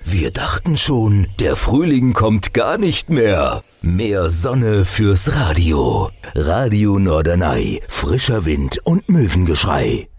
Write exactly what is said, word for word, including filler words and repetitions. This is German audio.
Wir dachten schon, der Frühling kommt gar nicht mehr. Mehr Sonne fürs Radio. Radio Norderney, frischer Wind und Möwengeschrei.